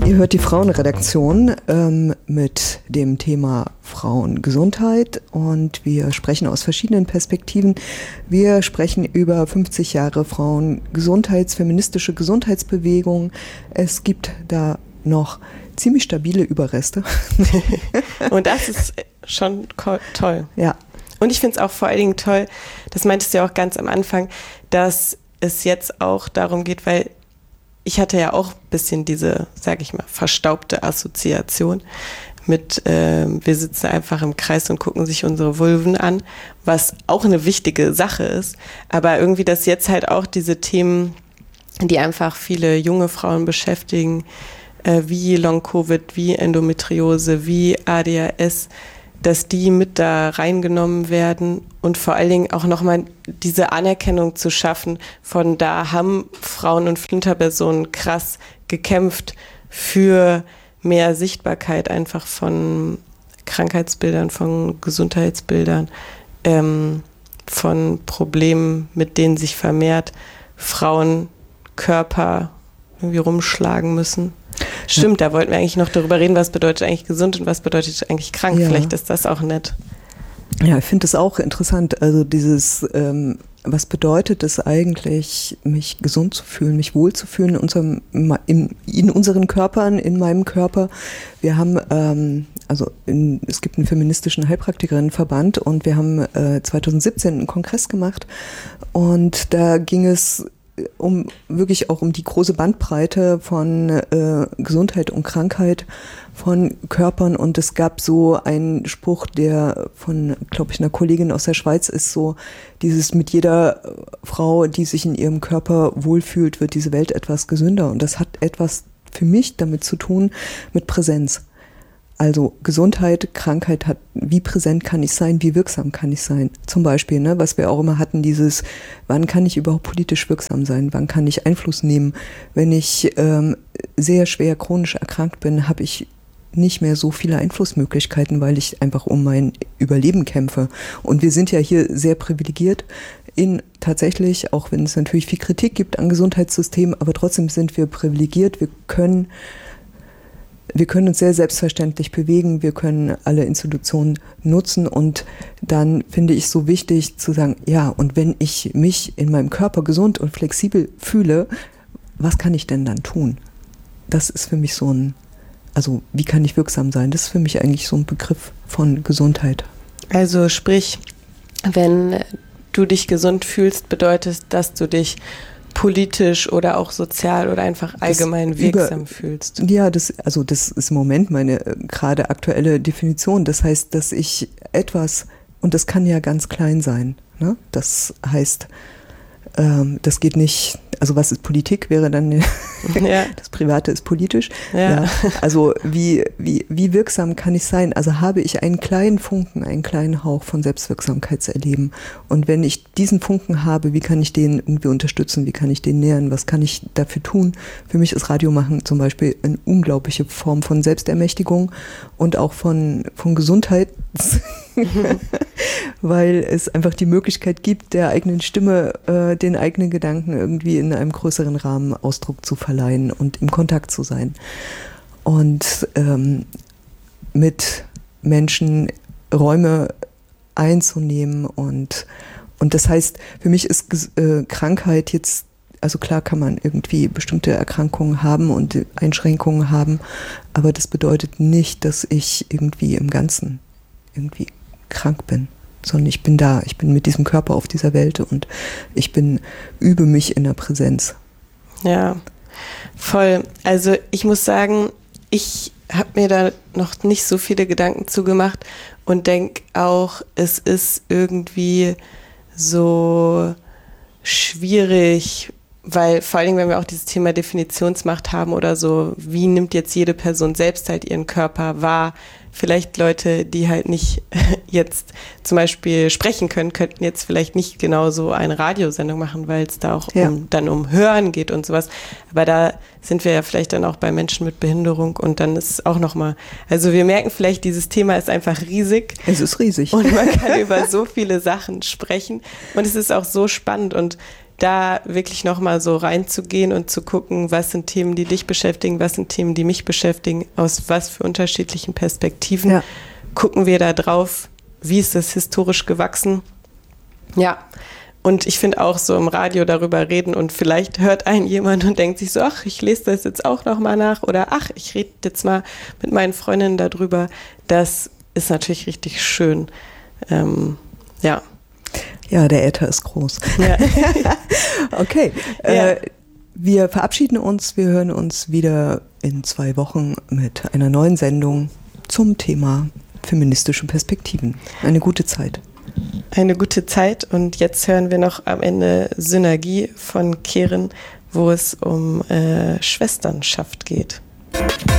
Ihr hört die Frauenredaktion mit dem Thema Frauengesundheit und wir sprechen aus verschiedenen Perspektiven. Wir sprechen über 50 Jahre feministische Gesundheitsbewegung. Es gibt da noch ziemlich stabile Überreste. Und das ist schon toll. Ja. Und ich finde es auch vor allen Dingen toll, das meintest du ja auch ganz am Anfang, dass es jetzt auch darum geht, weil ich hatte ja auch ein bisschen diese, sag ich mal, verstaubte Assoziation mit, wir sitzen einfach im Kreis und gucken sich unsere Vulven an, was auch eine wichtige Sache ist. Aber irgendwie, dass jetzt halt auch diese Themen, die einfach viele junge Frauen beschäftigen, wie Long-Covid, wie Endometriose, wie ADHS, dass die mit da reingenommen werden und vor allen Dingen auch nochmal diese Anerkennung zu schaffen von da haben Frauen und Flinterpersonen krass gekämpft für mehr Sichtbarkeit einfach von Krankheitsbildern, von Gesundheitsbildern, von Problemen, mit denen sich vermehrt Frauenkörper irgendwie rumschlagen müssen. Stimmt, da wollten wir eigentlich noch darüber reden, was bedeutet eigentlich gesund und was bedeutet eigentlich krank. Ja. Vielleicht ist das auch nett. Ja, ich finde es auch interessant, also dieses, was bedeutet es eigentlich, mich gesund zu fühlen, mich wohl zu fühlen in unseren Körpern, in meinem Körper. Wir haben, es gibt einen feministischen Heilpraktikerinnenverband und wir haben 2017 einen Kongress gemacht und da ging es wirklich auch um die große Bandbreite von Gesundheit und Krankheit von Körpern und es gab so einen Spruch, der von, glaube ich, einer Kollegin aus der Schweiz ist so, dieses mit jeder Frau, die sich in ihrem Körper wohlfühlt, wird diese Welt etwas gesünder und das hat etwas für mich damit zu tun mit Präsenz. Also Gesundheit, Krankheit hat, wie präsent kann ich sein, wie wirksam kann ich sein? Zum Beispiel, ne, was wir auch immer hatten, dieses, wann kann ich überhaupt politisch wirksam sein? Wann kann ich Einfluss nehmen? Wenn ich sehr schwer chronisch erkrankt bin, habe ich nicht mehr so viele Einflussmöglichkeiten, weil ich einfach um mein Überleben kämpfe. Und wir sind ja hier sehr privilegiert tatsächlich, auch wenn es natürlich viel Kritik gibt an Gesundheitssystemen, aber trotzdem sind wir privilegiert. Wir können uns sehr selbstverständlich bewegen, wir können alle Institutionen nutzen und dann finde ich es so wichtig zu sagen, ja, und wenn ich mich in meinem Körper gesund und flexibel fühle, was kann ich denn dann tun? Das ist für mich also wie kann ich wirksam sein? Das ist für mich eigentlich so ein Begriff von Gesundheit. Also sprich, wenn du dich gesund fühlst, bedeutet, dass du dich politisch oder auch sozial oder einfach allgemein wirksam fühlst. Ja, das ist im Moment meine gerade aktuelle Definition. Das heißt, dass ich etwas, und das kann ja ganz klein sein, ne? Das heißt, das geht nicht, also was ist Politik, wäre dann, ja. Das Private ist politisch. Ja. Ja, also wie wirksam kann ich sein? Also habe ich einen kleinen Funken, einen kleinen Hauch von Selbstwirksamkeitserleben. Und wenn ich diesen Funken habe, wie kann ich den irgendwie unterstützen? Wie kann ich den nähern? Was kann ich dafür tun? Für mich ist Radiomachen zum Beispiel eine unglaubliche Form von Selbstermächtigung und auch von Gesundheit. Weil es einfach die Möglichkeit gibt, der eigenen Stimme, den eigenen Gedanken irgendwie in einem größeren Rahmen Ausdruck zu verleihen und im Kontakt zu sein. Und mit Menschen Räume einzunehmen und das heißt, für mich ist Krankheit jetzt, also klar kann man irgendwie bestimmte Erkrankungen haben und Einschränkungen haben, aber das bedeutet nicht, dass ich irgendwie im Ganzen irgendwie krank bin, sondern ich bin da, ich bin mit diesem Körper auf dieser Welt und ich übe mich in der Präsenz. Ja, voll. Also ich muss sagen, ich habe mir da noch nicht so viele Gedanken zugemacht und denke auch, es ist irgendwie so schwierig, weil vor allen Dingen, wenn wir auch dieses Thema Definitionsmacht haben oder so, wie nimmt jetzt jede Person selbst halt ihren Körper wahr? Vielleicht Leute, die halt nicht jetzt zum Beispiel sprechen können, könnten jetzt vielleicht nicht genau so eine Radiosendung machen, weil es da auch um Hören geht und sowas. Aber da sind wir ja vielleicht dann auch bei Menschen mit Behinderung und dann ist es auch nochmal, also wir merken vielleicht, dieses Thema ist einfach riesig. Es ist riesig. Und man kann über so viele Sachen sprechen und es ist auch so spannend und da wirklich nochmal so reinzugehen und zu gucken, was sind Themen, die dich beschäftigen, was sind Themen, die mich beschäftigen, aus was für unterschiedlichen Perspektiven gucken wir da drauf, wie ist das historisch gewachsen. Ja, und ich finde auch so im Radio darüber reden und vielleicht hört einen jemand und denkt sich so, ach, ich lese das jetzt auch nochmal nach oder ach, ich rede jetzt mal mit meinen Freundinnen darüber. Das ist natürlich richtig schön. Ja. Ja, der Äther ist groß. Ja. Okay, wir verabschieden uns. Wir hören uns wieder in 2 Wochen mit einer neuen Sendung zum Thema feministische Perspektiven. Eine gute Zeit. Eine gute Zeit und jetzt hören wir noch am Ende Synergie von Keren, wo es um Schwesternschaft geht.